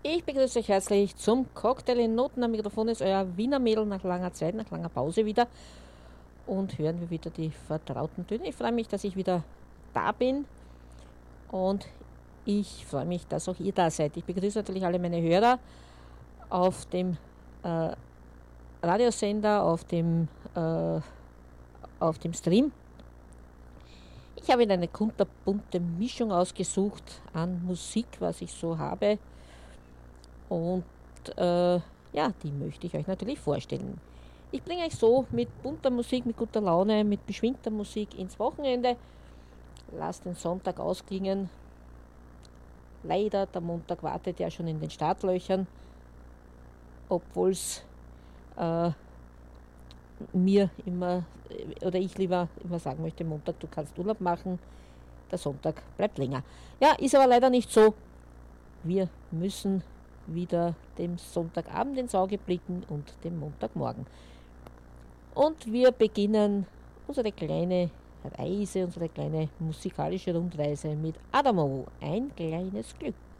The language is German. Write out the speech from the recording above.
Ich begrüße euch herzlich zum Cocktail in Noten. Am Mikrofon ist euer Wiener Mädel nach langer Zeit, nach langer Pause wieder. Und hören wir wieder die vertrauten Töne. Ich freue mich, dass ich wieder da bin. Und ich freue mich, dass auch ihr da seid. Ich begrüße natürlich alle meine Hörer auf dem Radiosender, auf dem Stream. Ich habe eine kunterbunte Mischung ausgesucht an Musik, was ich so habe. Und ja, die möchte ich euch natürlich vorstellen. Ich bringe euch so mit bunter Musik, mit guter Laune, mit beschwingter Musik ins Wochenende. Lasst den Sonntag ausklingen. Leider, der Montag wartet ja schon in den Startlöchern, obwohl es mir immer, oder ich lieber immer sagen möchte, Montag, du kannst Urlaub machen, der Sonntag bleibt länger. Ja, ist aber leider nicht so. Wir müssen wieder dem Sonntagabend ins Auge blicken und dem Montagmorgen. Und wir beginnen unsere kleine Reise, unsere kleine musikalische Rundreise mit Adamo, ein kleines Glück.